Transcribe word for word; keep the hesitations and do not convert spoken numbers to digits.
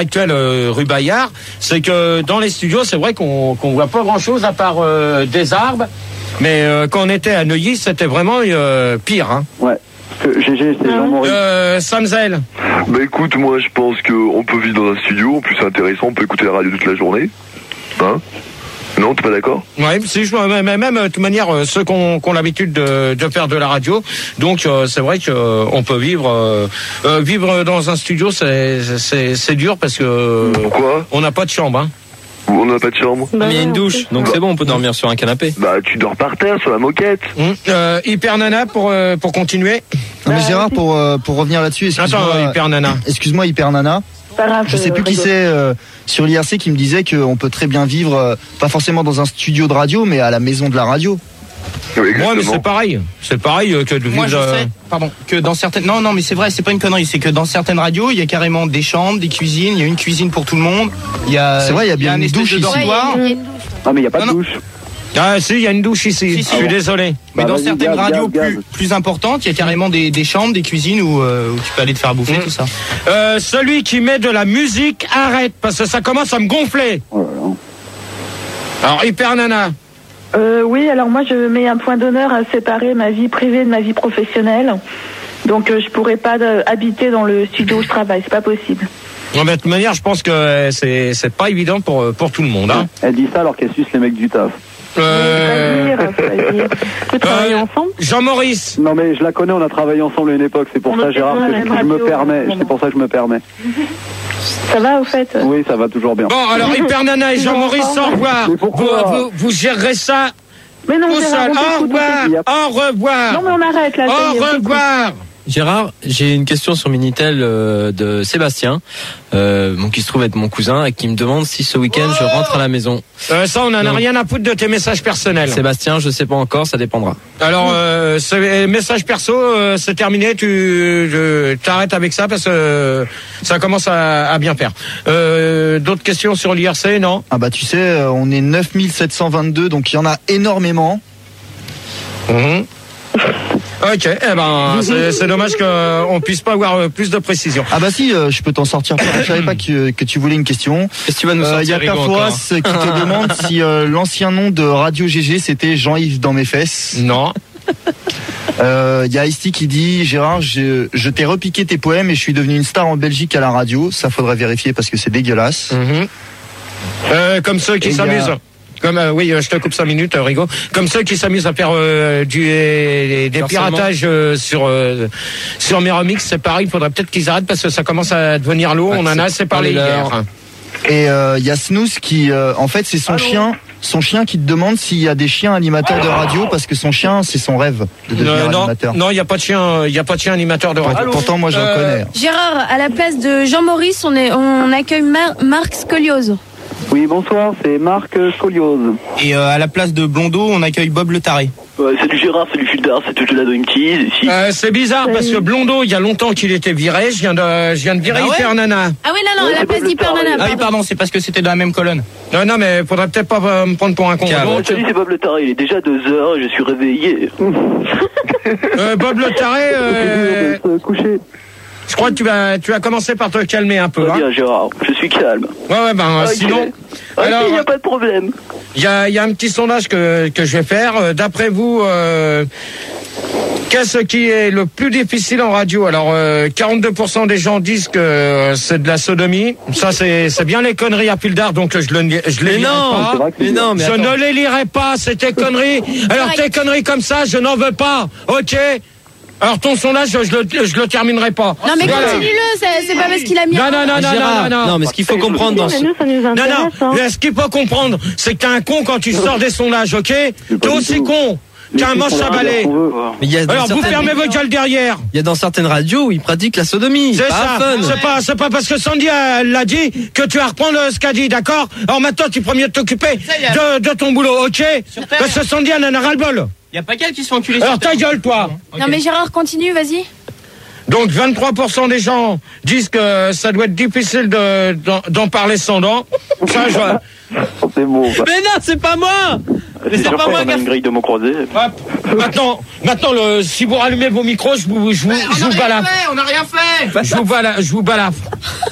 actuelle euh, rue Bayard, c'est que dans les studios, c'est vrai qu'on qu'on voit pas grand-chose à part euh, des arbres, mais euh, quand on était à Neuilly, c'était vraiment euh, pire. Hein. Ouais. G G, c'est Jean-Maurice. Euh, Samzel. Bah écoute, moi je pense qu'on peut vivre dans un studio, en plus c'est intéressant, on peut écouter la radio toute la journée. Hein? Non, t'es pas d'accord? Ouais, si je même, même de toute manière ceux qui ont, qui ont l'habitude de, de faire de la radio, donc euh, c'est vrai que euh, on peut vivre euh, euh, vivre dans un studio, c'est c'est c'est dur parce que pourquoi on n'a pas de chambre. Hein. On n'a pas de chambre. Bah, mais il y a une douche, donc bah. c'est bon, on peut dormir sur un canapé. Bah tu dors par terre sur la moquette. Mmh. Euh, Hyper Nana pour euh, pour continuer. Non mais Gérard, pour euh, pour revenir là-dessus, excuse-moi. Attends, Hyper Nana. Excuse-moi, Hyper Nana. Je sais plus qui c'est euh, sur l'I R C qui me disait qu'on peut très bien vivre, euh, pas forcément dans un studio de radio, mais à la maison de la radio. Oui, moi, mais c'est pareil. C'est pareil que de vivre. Moi, je sais, pardon, que dans certaines. Non, non, mais c'est vrai, c'est pas une connerie. C'est que dans certaines radios, il y a carrément des chambres, des cuisines. Il y a une cuisine pour tout le monde. Il y a. C'est vrai, il y a bien une une douche ici. dortoir. Ouais, ah, mais il y a pas non, de douche. Ah si, il y a une douche ici. Si, si, je suis ah, désolé. Mais bah, dans certaines gaz, radios gaz, plus, gaz. plus importantes, il y a carrément des, des chambres, des cuisines où, euh, où tu peux aller te faire bouffer, mmh. tout ça. Euh, celui qui met de la musique, arrête, parce que ça commence à me gonfler. Oh là là. Alors, Hyper Nana. Euh, oui, alors moi je mets un point d'honneur à séparer ma vie privée de ma vie professionnelle. Donc euh, je pourrais pas de, habiter dans le studio où je travaille, c'est pas possible. Non, mais de toute manière, je pense que c'est c'est pas évident pour pour tout le monde. Hein. Elle dit ça alors qu'elle suce les mecs du taf. Euh... Vous travaillez euh... ensemble? Jean-Maurice. Non mais je la connais, on a travaillé ensemble à une époque, c'est pour on ça Gérard que je, je me permets, c'est pour ça que je me permets. Ça va au fait? Oui, ça va toujours bien. Bon, alors Hyper Nana et Jean-Maurice, au revoir. Vous, vous, vous gérerez ça. Mais non, tout seul. Au revoir. Au revoir. Non mais on arrête là. Au revoir. Gérard, j'ai une question sur Minitel euh, de Sébastien, euh, bon, qui se trouve être mon cousin et qui me demande si ce week-end oh je rentre à la maison. Euh, ça, on en a Donc, rien à foutre de tes messages personnels. Sébastien, je sais pas encore, ça dépendra. Alors, euh, ce message perso, euh, c'est terminé. Tu je, t'arrêtes avec ça parce que euh, ça commence à, à bien faire. Euh, d'autres questions sur l'I R C, non? Ah bah tu sais, on est neuf mille sept cent vingt-deux, donc il y en a énormément. Mmh. Ok, eh ben c'est, c'est dommage qu'on puisse pas avoir plus de précision. Ah bah si, euh, je peux t'en sortir. Je savais pas que, que tu voulais une question. Qu'est-ce que tu vas nous sortir? Il euh, y a Perforas qui te demande si euh, l'ancien nom de Radio G G c'était Jean-Yves dans mes fesses. Non. Il euh, y a Isti qui dit Gérard, je, je t'ai repiqué tes poèmes et je suis devenu une star en Belgique à la radio. Ça faudrait vérifier parce que c'est dégueulasse. Mm-hmm. Euh, comme ceux qui et s'amusent. A... Comme euh, oui, je te coupe cinq minutes, euh, Rigo. Comme ceux qui s'amusent à faire euh, du euh, des piratages euh, sur euh, sur mes remixes, c'est pareil. Il faudrait peut-être qu'ils arrêtent parce que ça commence à devenir lourd. Ah, on en a assez parlé hier. Et il euh, y a Snooze qui, euh, en fait, c'est son Allô chien, son chien qui te demande s'il y a des chiens animateurs de radio parce que son chien, c'est son rêve de devenir euh, non, animateur. Non, il y a pas de chien, il y a pas de chien animateur de radio. Allô Pourtant, moi, j'en euh... connais. Gérard, à la place de Jean-Maurice, on est, on accueille Mar- Marc Scoliose. Oui, bonsoir, c'est Marc Scoliose. Et euh, à la place de Blondeau, on accueille Bob Le Taré. Ouais, salut Gérard, salut Fultard, c'est tout la Dream Tease ici. Euh, c'est bizarre parce que Blondeau, il y a longtemps qu'il était viré. Je viens de, je viens de virer ah ouais Hyper Nana. Ah oui, non, non, ouais, à la place d'Hyper Nana. Ah oui, pardon, c'est parce que c'était dans la même colonne. Non, non, mais faudrait peut-être pas euh, me prendre pour un con. Bon, salut, c'est Bob Le Taré, il est déjà deux heures et je suis réveillé. euh, Bob Le Taré, euh... coucher. Je crois que tu vas, tu vas commencer par te calmer un peu. Très bien, hein. Gérard, je suis calme. Ouais, ouais, ben okay. Sinon. Ok, il n'y a pas de problème. Il y a, y a un petit sondage que, que je vais faire. D'après vous, euh, qu'est-ce qui est le plus difficile en radio? Alors, euh, quarante-deux pour cent des gens disent que c'est de la sodomie. Ça, c'est, c'est bien les conneries à Pildar, donc je, le, je les lirai non, pas. Mais non, mais je attends. ne les lirai pas, c'est tes conneries. Alors, tes conneries comme ça, je n'en veux pas. Ok? Alors ton sondage, je, je, le, je le terminerai pas. Non mais voilà. Continue-le, c'est, c'est pas parce qu'il a mis. Non non non non, non non non. Non mais ce qu'il faut comprendre dans ce. Nous, ça nous intéresse, non non. hein. Ce qu'il faut comprendre, c'est que t'es un con quand tu sors des sondages, ok? T'es aussi con qu'un manche à balai. Alors vous fermez vos gueules derrière. Il y a dans certaines radios où ils pratiquent la sodomie. C'est pas ça. Fun. C'est pas, c'est pas parce que Sandy elle l'a dit que tu vas reprendre ce qu'a dit, d'accord? Alors maintenant tu prends mieux de t'occuper de, de ton boulot, ok? Parce que Sandy elle en a ras le bol. Il y a pas qu'elle qui se fait enculer. Alors ta gueule, toi. Okay. Non mais Gérard, continue, vas-y. Donc vingt-trois pour cent des gens disent que ça doit être difficile de, d'en, d'en parler sans dents. Ça, je... C'est beau. Mais non, c'est pas moi. Mais c'est, c'est pas moi. On a une grille de mots croisés. Hop. Maintenant, maintenant, le, si vous rallumez vos micros, je vous, je vous, je vous balafre. On n'a rien fait. Je vous balafre. Je vous balafre.